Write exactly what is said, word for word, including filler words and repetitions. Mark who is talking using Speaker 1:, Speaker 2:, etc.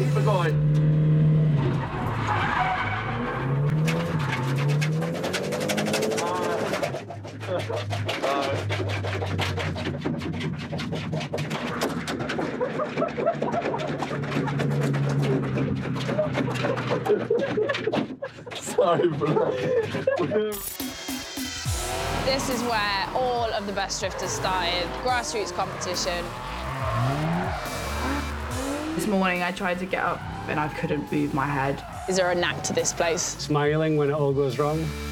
Speaker 1: keep it going. Sorry, bro.
Speaker 2: This is where all of the best drifters started. Grassroots competition.
Speaker 3: This morning I tried to get up and I couldn't move my head.
Speaker 2: Is there a knack to this place?
Speaker 4: Smiling when it all goes wrong.